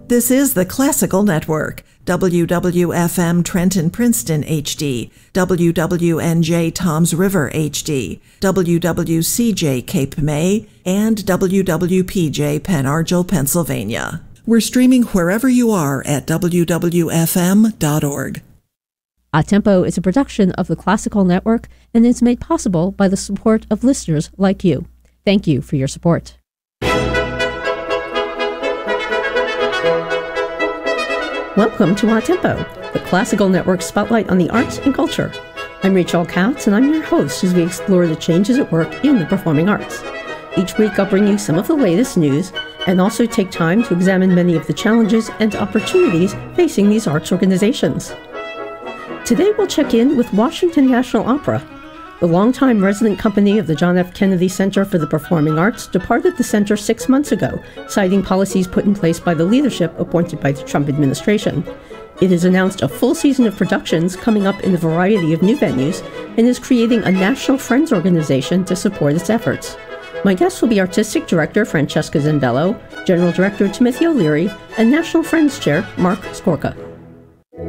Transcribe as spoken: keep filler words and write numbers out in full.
This is the Classical Network, W W F M Trenton Princeton H D, W W N J Toms River H D, W W C J Cape May, and W W P J Pen Argyl, Pennsylvania. We're streaming wherever you are at w w f m dot org. A Tempo is a production of the Classical Network and is made possible by the support of listeners like you. Thank you for your support. Welcome to A Tempo, the Classical Network spotlight on the arts and culture. I'm Rachel Katz, and I'm your host as we explore the changes at work in the performing arts. Each week I'll bring you some of the latest news and also take time to examine many of the challenges and opportunities facing these arts organizations. Today we'll check in with Washington National Opera. The longtime resident company of the John F. Kennedy Center for the Performing Arts departed the center six months ago, citing policies put in place by the leadership appointed by the Trump administration. It has announced a full season of productions coming up in a variety of new venues and is creating a National Friends organization to support its efforts. My guests will be Artistic Director Francesca Zambello, General Director Timothy O'Leary, and National Friends Chair Mark Skorka.